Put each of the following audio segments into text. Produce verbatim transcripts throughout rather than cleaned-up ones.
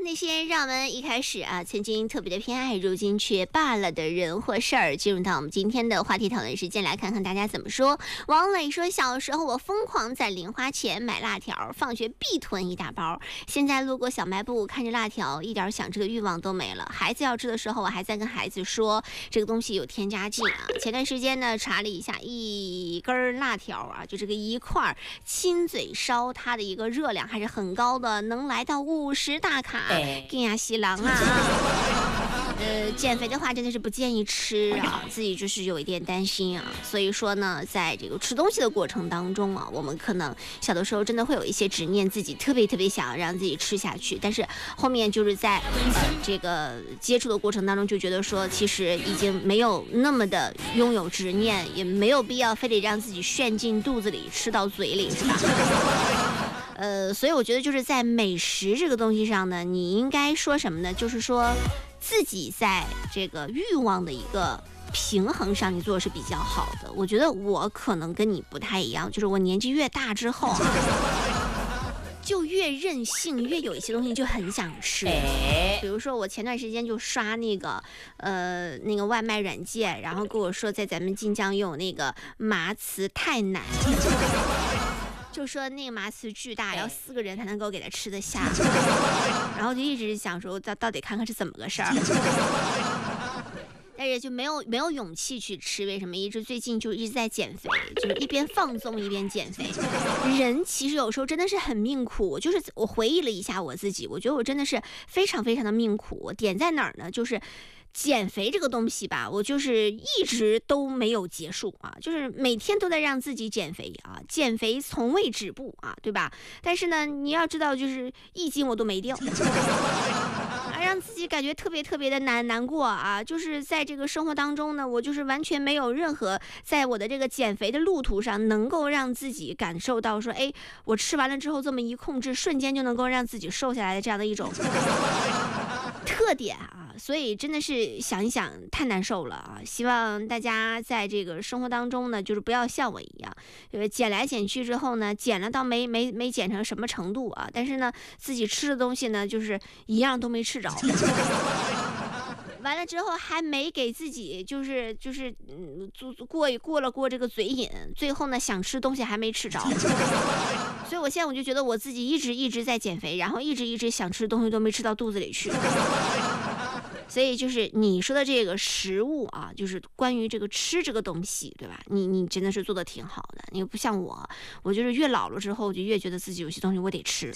那些让我们一开始啊曾经特别的偏爱，如今却罢了的人或事儿，进入到我们今天的话题讨论时间，来看看大家怎么说。王磊说，小时候我疯狂在零花钱买辣条，放学必囤一大包，现在路过小卖部看着辣条，一点想吃的欲望都没了。孩子要吃的时候，我还在跟孩子说这个东西有添加剂啊。前段时间呢查了一下，一根辣条啊，就这个一块亲嘴烧，它的一个热量还是很高的，能来到五十大卡，跟呀西郎啊。呃，减肥的话真的是不建议吃啊，自己就是有一点担心啊。所以说呢，在这个吃东西的过程当中啊，我们可能小的时候真的会有一些执念，自己特别特别想要让自己吃下去，但是后面就是在呃这个接触的过程当中，就觉得说其实已经没有那么的拥有执念，也没有必要非得让自己炫进肚子里，吃到嘴里，是吧？呃，所以我觉得就是在美食这个东西上呢，你应该说什么呢？就是说自己在这个欲望的一个平衡上，你做的是比较好的。我觉得我可能跟你不太一样，就是我年纪越大之后啊，就越任性，越有一些东西就很想吃。比如说我前段时间就刷那个呃那个外卖软件，然后跟我说在咱们晋江有那个麻糍太奶。就说那个麻糍巨大，要四个人才能够给他吃得下，然后就一直想说到到底看看是怎么个事儿，但是就没有没有勇气去吃。为什么？一直最近就一直在减肥，就是一边放纵一边减肥。人其实有时候真的是很命苦，就是我回忆了一下我自己，我觉得我真的是非常非常的命苦。点在哪儿呢？就是减肥这个东西吧，我就是一直都没有结束啊，就是每天都在让自己减肥啊，减肥从未止步啊，对吧？但是呢，你要知道，就是一斤我都没掉。让自己感觉特别特别的难难过啊！就是在这个生活当中呢，我就是完全没有任何在我的这个减肥的路途上能够让自己感受到说，哎，我吃完了之后这么一控制，瞬间就能够让自己瘦下来的这样的一种特点啊！所以真的是想一想太难受了啊！希望大家在这个生活当中呢，就是不要像我一样，呃，减来减去之后呢，减了到没没没减成什么程度啊，但是呢，自己吃的东西呢，就是一样都没吃着。完了之后还没给自己就是就是嗯过过了过这个嘴瘾，最后呢想吃东西还没吃着。所以我现在我就觉得我自己一直一直在减肥，然后一直一直想吃的东西都没吃到肚子里去。所以就是你说的这个食物啊，就是关于这个吃这个东西，对吧？你你真的是做的挺好的。你不像我，我就是越老了之后，我就越觉得自己有些东西我得吃。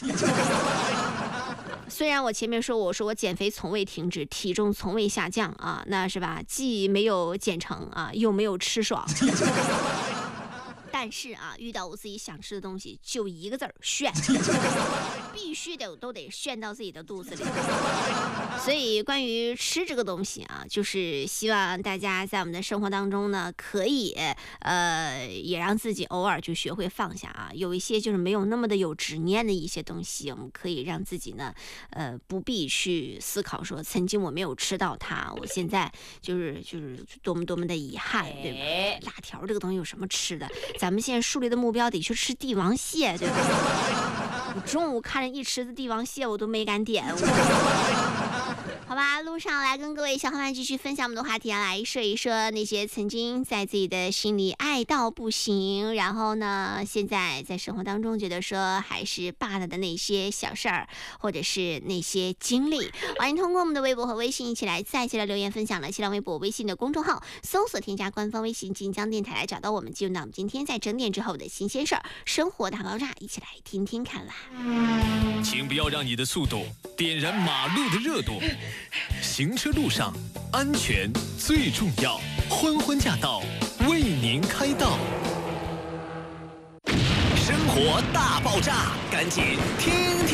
虽然我前面说我说我减肥从未停止，体重从未下降啊，那是吧？既没有减成啊，又没有吃爽。但是啊，遇到我自己想吃的东西，就一个字儿炫，必须得都得炫到自己的肚子里。所以关于吃这个东西啊，就是希望大家在我们的生活当中呢，可以呃也让自己偶尔就学会放下啊，有一些就是没有那么的有执念的一些东西，我们可以让自己呢呃不必去思考说曾经我没有吃到它，我现在就是就是多么多么的遗憾，对吧？辣条这个东西有什么吃的？咱们现在树立的目标得去吃帝王蟹，对吧？我中午看着一池子帝王蟹，我都没敢点。好吧，路上来跟各位小伙伴继续分享我们的话题啊，来说一说那些曾经在自己的心里爱到不行，然后呢，现在在生活当中觉得说还是罢了的那些小事儿，或者是那些经历。欢迎通过我们的微博和微信一起来再一起来留言分享了。新浪微博、微信的公众号搜索添加官方微信晋江电台来找到我们，进入到我们今天在整点之后的新鲜事儿，生活大爆炸，一起来听听看啦。 请不要让你的速度点燃马路的热度。行车路上安全最重要，欢欢驾到，为您开道。生活大爆炸，赶紧听听。